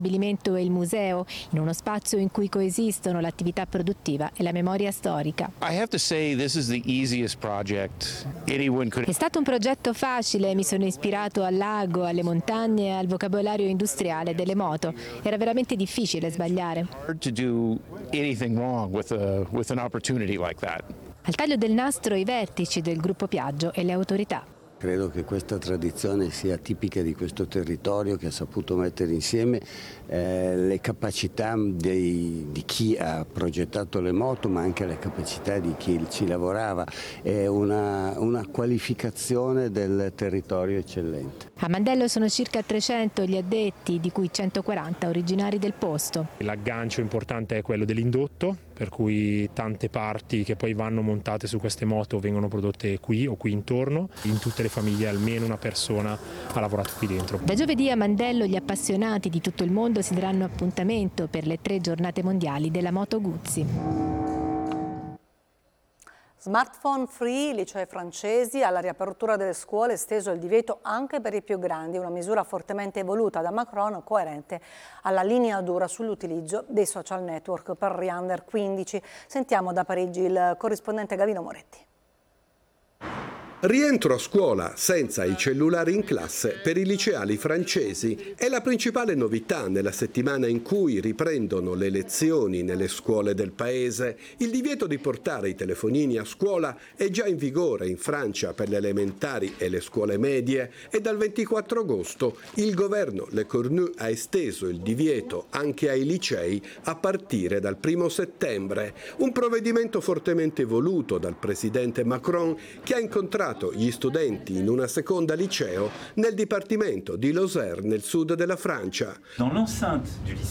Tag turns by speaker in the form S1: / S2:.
S1: Stabilimento e il museo, in uno spazio in cui coesistono l'attività produttiva e la memoria storica.
S2: È
S1: stato un progetto facile, mi sono ispirato al lago, alle montagne e al vocabolario industriale delle moto. Era veramente difficile sbagliare. Al taglio del nastro i vertici del gruppo Piaggio e le autorità.
S3: Credo che questa tradizione sia tipica di questo territorio che ha saputo mettere insieme le capacità di chi ha progettato le moto, ma anche le capacità di chi ci lavorava. È una qualificazione del territorio eccellente.
S1: A Mandello sono circa 300 gli addetti, di cui 140 originari del posto.
S4: L'aggancio importante è quello dell'indotto, per cui tante parti che poi vanno montate su queste moto vengono prodotte qui o qui intorno. In tutte le famiglie almeno una persona ha lavorato qui dentro.
S1: Da giovedì a Mandello gli appassionati di tutto il mondo si daranno appuntamento per le 3 giornate mondiali della Moto Guzzi.
S5: Smartphone free, licei francesi, alla riapertura delle scuole esteso il divieto anche per i più grandi, una misura fortemente voluta da Macron, coerente alla linea dura sull'utilizzo dei social network per gli under 15. Sentiamo da Parigi il corrispondente Gavino Moretti.
S6: Rientro a scuola senza i cellulari in classe per i liceali francesi è la principale novità nella settimana in cui riprendono le lezioni nelle scuole del paese. Il divieto di portare i telefonini a scuola è già in vigore in Francia per le elementari e le scuole medie e dal 24 agosto il governo Le Cornu ha esteso il divieto anche ai licei a partire dal 1° settembre. Un provvedimento fortemente voluto dal presidente Macron che ha incontrato gli studenti in una seconda liceo nel dipartimento di Lozère nel sud della Francia.